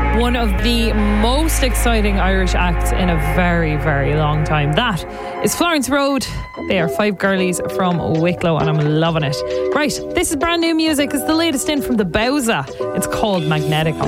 One of the most exciting Irish acts in a very, very long time. That is Florence Road. They are 5 girlies from Wicklow and I'm loving it. Right, this is brand new music. It's the latest in from the Bowser. It's called Magnetic.